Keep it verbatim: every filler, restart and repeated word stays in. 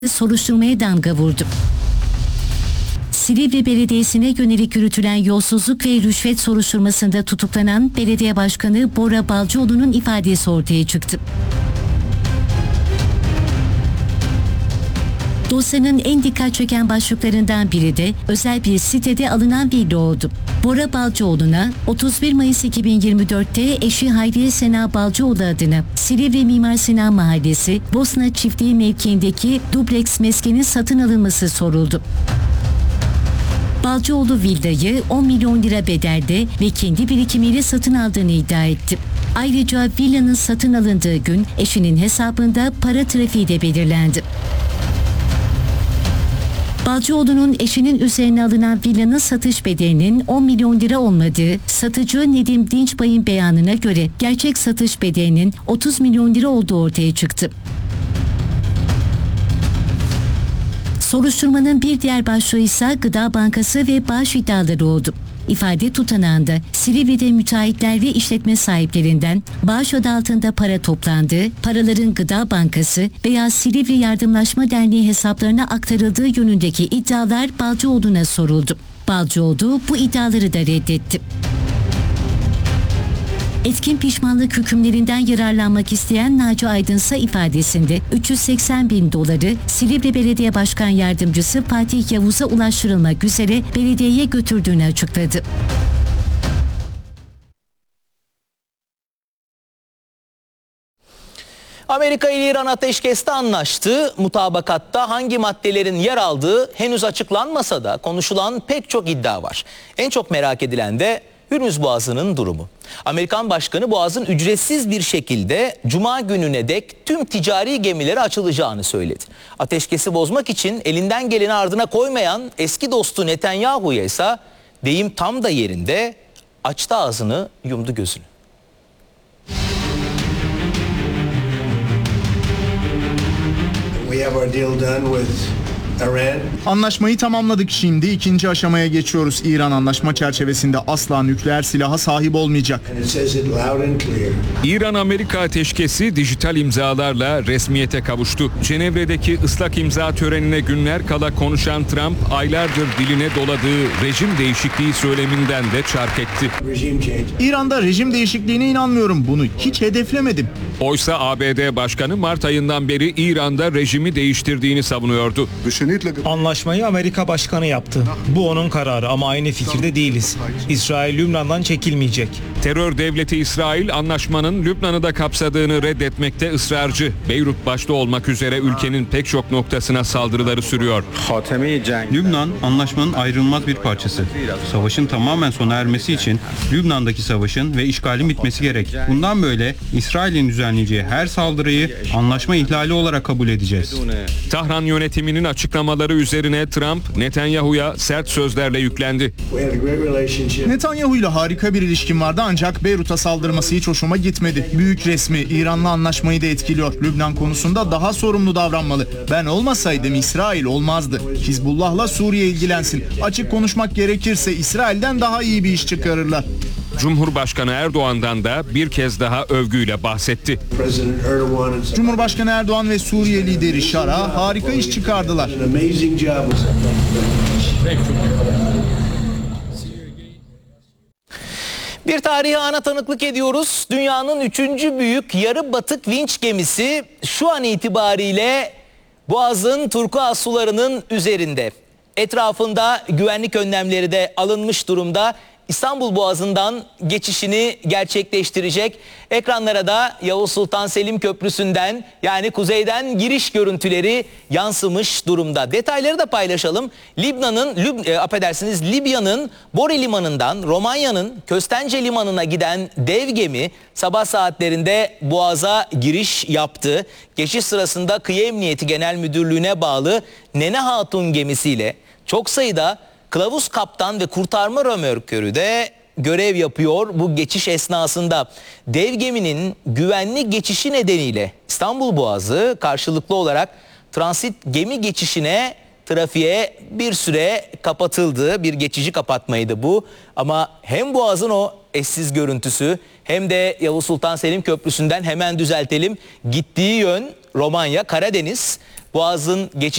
soruşturmaya damga vurdu. Silivri Belediyesi'ne yönelik yürütülen yolsuzluk ve rüşvet soruşturmasında tutuklanan Belediye Başkanı Bora Balcıoğlu'nun ifadesi ortaya çıktı. Dosyanın en dikkat çeken başlıklarından biri de özel bir sitede alınan villa oldu. Bora Balcıoğlu'na otuz bir Mayıs iki bin yirmi dört'te eşi Hayriye Sena Balcıoğlu adına Silivri Mimar Sinan Mahallesi Bosna Çiftliği mevkiindeki dubleks meskenin satın alınması soruldu. Balcıoğlu villayı on milyon lira bedelde ve kendi birikimiyle satın aldığını iddia etti. Ayrıca villanın satın alındığı gün eşinin hesabında para trafiği de belirlendi. Balcıoğlu'nun eşinin üzerine alınan villanın satış bedelinin on milyon lira olmadığı, satıcı Nedim Dinçbay'ın beyanına göre gerçek satış bedelinin otuz milyon lira olduğu ortaya çıktı. Soruşturmanın bir diğer başlığı ise Gıda Bankası ve bağış iddiaları oldu. İfade tutanağında Silivri'de müteahhitler ve işletme sahiplerinden bağış adı altında para toplandığı, paraların Gıda Bankası veya Silivri Yardımlaşma Derneği hesaplarına aktarıldığı yönündeki iddialar Balcıoğlu'na soruldu. Balcıoğlu bu iddiaları da reddetti. Etkin pişmanlık hükümlerinden yararlanmak isteyen Naci Aydınsa ifadesinde üç yüz seksen bin doları Silivri Belediye Başkan Yardımcısı Fatih Yavuz'a ulaştırılmak üzere belediyeye götürdüğünü açıkladı. Amerika ile İran ateşkeste anlaştı. Mutabakatta hangi maddelerin yer aldığı henüz açıklanmasa da konuşulan pek çok iddia var. En çok merak edilen de Hürmüz Boğazı'nın durumu. Amerikan Başkanı Boğaz'ın ücretsiz bir şekilde Cuma gününe dek tüm ticari gemilere açılacağını söyledi. Ateşkesi bozmak için elinden geleni ardına koymayan eski dostu Netanyahu'ya ise deyim tam da yerinde açtı ağzını, yumdu gözünü. We have our deal done with Iran. Anlaşmayı tamamladık, şimdi ikinci aşamaya geçiyoruz. İran anlaşma çerçevesinde asla nükleer silaha sahip olmayacak. And it says it loud and clear. İran-Amerika ateşkesi dijital imzalarla resmiyete kavuştu. Cenevre'deki ıslak imza törenine günler kala konuşan Trump, aylardır diline doladığı rejim değişikliği söyleminden de çark etti. Regime change. İran'da rejim değişikliğine inanmıyorum. Bunu hiç hedeflemedim. Oysa A B D Başkanı Mart ayından beri İran'da rejimi değiştirdiğini savunuyordu. Anlaşmayı Amerika Başkanı yaptı. Bu onun kararı ama aynı fikirde değiliz. İsrail Lübnan'dan çekilmeyecek. Terör devleti İsrail anlaşmanın Lübnan'ı da kapsadığını reddetmekte ısrarcı. Beyrut başta olmak üzere ülkenin pek çok noktasına saldırıları sürüyor. Lübnan anlaşmanın ayrılmaz bir parçası. Savaşın tamamen sona ermesi için Lübnan'daki savaşın ve işgalin bitmesi gerek. Bundan böyle İsrail'in düzenleyeceği her saldırıyı anlaşma ihlali olarak kabul edeceğiz. Tahran yönetiminin açıklamaları üzerine Trump, Netanyahu'ya sert sözlerle yüklendi. We had a great relationship. Netanyahu ile harika bir ilişkim vardı ancak Beyrut'a saldırması hiç hoşuma gitmedi. Büyük resmi İran'la anlaşmayı da etkiliyor. Lübnan konusunda daha sorumlu davranmalı. Ben olmasaydım İsrail olmazdı. Hizbullah'la Suriye ilgilensin. Açık konuşmak gerekirse İsrail'den daha iyi bir iş çıkarırlar. Cumhurbaşkanı Erdoğan'dan da bir kez daha övgüyle bahsetti. President Erdogan and Cumhurbaşkanı Erdoğan ve Suriye lideri Şara harika iş çıkardılar. an amazing job. Bir tarihi ana tanıklık ediyoruz. Dünyanın üçüncü büyük yarı batık vinç gemisi şu an itibariyle Boğaz'ın turkuaz sularının üzerinde. Etrafında güvenlik önlemleri de alınmış durumda. İstanbul Boğazı'ndan geçişini gerçekleştirecek. Ekranlara da Yavuz Sultan Selim Köprüsü'nden, yani kuzeyden giriş görüntüleri yansımış durumda. Detayları da paylaşalım. Libya'nın, Lüb, e, affedersiniz Libya'nın Bori Limanı'ndan Romanya'nın Köstence Limanı'na giden dev gemi sabah saatlerinde Boğaz'a giriş yaptı. Geçiş sırasında Kıyı Emniyeti Genel Müdürlüğü'ne bağlı Nene Hatun gemisiyle çok sayıda kılavuz kaptan ve kurtarma römorkörü de görev yapıyor bu geçiş esnasında. Dev geminin güvenli geçişi nedeniyle İstanbul Boğazı karşılıklı olarak transit gemi geçişine, trafiğe bir süre kapatıldı. Bir geçici kapatmaydı bu. Ama hem Boğaz'ın o eşsiz görüntüsü hem de Yavuz Sultan Selim Köprüsü'nden hemen düzeltelim. Gittiği yön Romanya, Karadeniz. Boğaz'ın geçiş